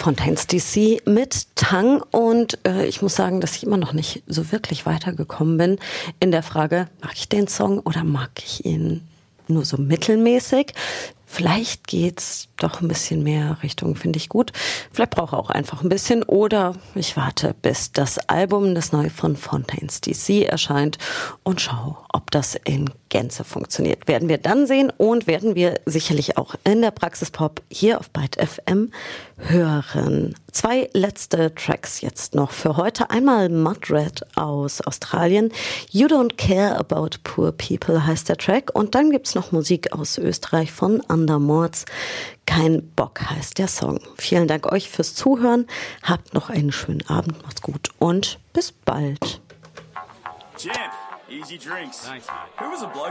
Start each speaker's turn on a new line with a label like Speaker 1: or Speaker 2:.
Speaker 1: Fontaines DC mit Tang und ich muss sagen, dass ich immer noch nicht so wirklich weitergekommen bin in der Frage, mag ich den Song oder mag ich ihn nur so mittelmäßig? Vielleicht geht's doch ein bisschen mehr Richtung, finde ich gut. Vielleicht brauche ich auch einfach ein bisschen oder ich warte, bis das Album, das neue von Fontaines DC erscheint und schaue, ob das in Gänze funktioniert. Werden wir dann sehen und werden wir sicherlich auch in der Praxis Pop hier auf Byte FM hören. 2 letzte Tracks jetzt noch für heute. Einmal Mudred aus Australien. You Don't Care About Poor People heißt der Track. Und dann gibt's noch Musik aus Österreich von Andermords. Kein Bock heißt der Song. Vielen Dank euch fürs Zuhören. Habt noch einen schönen Abend. Macht's gut und bis bald.
Speaker 2: Champ, easy drinks. Thanks, mate. Who was a bloke